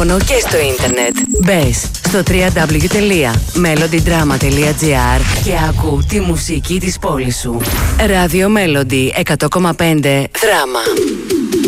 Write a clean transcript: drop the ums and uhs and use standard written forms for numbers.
ραδιόφωνο και στο ίντερνετ. Μπες στο www.melodydrama.gr και άκου τη μουσική της πόλης σου. Radio Melody 100,5 Δράμα.